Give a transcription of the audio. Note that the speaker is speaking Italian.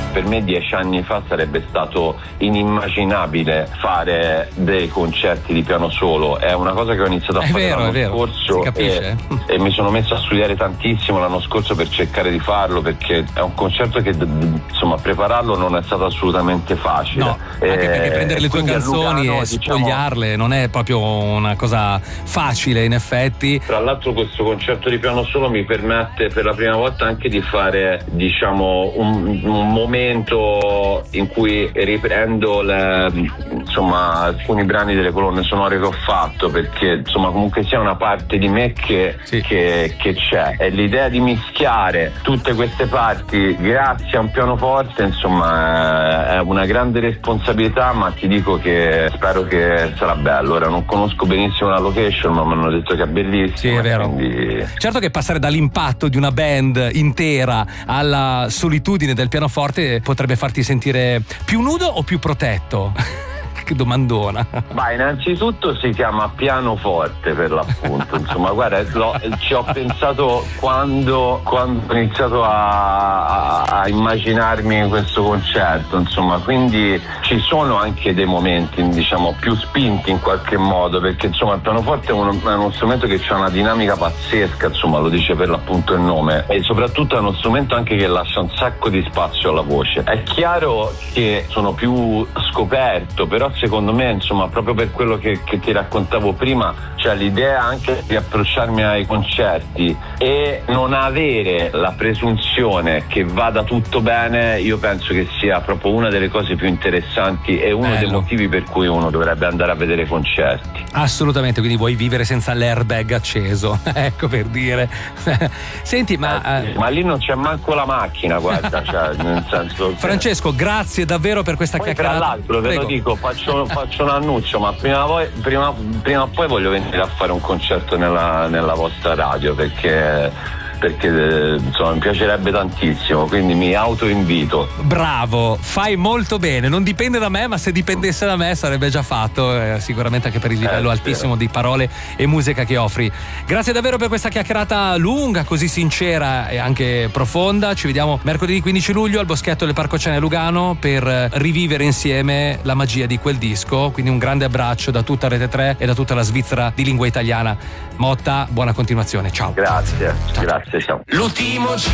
per me 10 anni fa sarebbe stato inimmaginabile fare dei concerti di piano solo. È una cosa che ho iniziato a fare l'anno scorso, si capisce? E mi sono messo a studiare tantissimo l'anno scorso per cercare di farlo, perché è un concerto che insomma prepararlo non è stato assolutamente facile. No, anche perché prendere le tue canzoni Lugano, e spogliarle non è proprio una cosa facile, in effetti. Tra l'altro questo concerto di piano solo mi permette per la prima volta anche di fare, diciamo, un momento in cui riprendo alcuni brani delle colonne sonore che ho fatto, perché insomma comunque sia una parte di me che c'è, e l'idea di mischiare tutte queste parti grazie a un pianoforte insomma è una grande responsabilità, ma ti dico che spero che sarà bello. Ora non conosco benissimo la location, ma mi hanno detto che è bellissima. Sì, è vero. Quindi... Certo che passare dall'impatto di una band intera alla solitudine del pianoforte potrebbe farti sentire più nudo o più protetto? Che domandona. Ma innanzitutto si chiama pianoforte per l'appunto. Insomma, guarda, ci ho pensato quando ho iniziato a immaginarmi questo concerto, insomma, quindi ci sono anche dei momenti, diciamo, più spinti in qualche modo, perché insomma il pianoforte è uno strumento che ha una dinamica pazzesca, insomma, lo dice per l'appunto il nome, e soprattutto è uno strumento anche che lascia un sacco di spazio alla voce. È chiaro che sono più scoperto, però secondo me, insomma, proprio per quello che ti raccontavo prima, cioè l'idea anche di approcciarmi ai concerti e non avere la presunzione che vada tutto bene, io penso che sia proprio una delle cose più interessanti e uno dei motivi per cui uno dovrebbe andare a vedere concerti. Assolutamente, quindi vuoi vivere senza l'airbag acceso, ecco, per dire. Senti, ma lì non c'è manco la macchina, guarda, cioè, nel senso che... Francesco, grazie davvero per questa chiacchierata. Tra l'altro ve lo dico, faccio un annuncio, ma prima o poi voglio venire a fare un concerto nella vostra radio, perché insomma mi piacerebbe tantissimo, quindi mi autoinvito. Bravo, fai molto bene, non dipende da me, ma se dipendesse da me sarebbe già fatto, sicuramente anche per il livello altissimo di parole e musica che offri. Grazie davvero per questa chiacchierata lunga, così sincera e anche profonda. Ci vediamo mercoledì 15 luglio al Boschetto del Parco Oceania Lugano per rivivere insieme la magia di quel disco, quindi un grande abbraccio da tutta Rete 3 e da tutta la Svizzera di lingua italiana. Motta, buona continuazione, ciao. Grazie, ciao. Grazie, ciao. L'ultimo